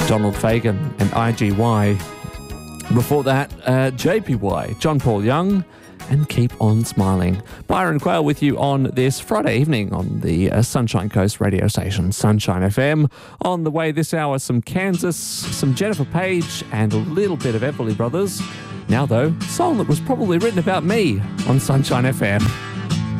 Donald Fagen and IGY. Before that, JPY, John Paul Young, and Keep On Smiling. Byron Quayle with you on this Friday evening on the Sunshine Coast radio station, Sunshine FM. On the way this hour, some Kansas, some Jennifer Page, and a little bit of Everly Brothers. Now, though, a song that was probably written about me on Sunshine FM.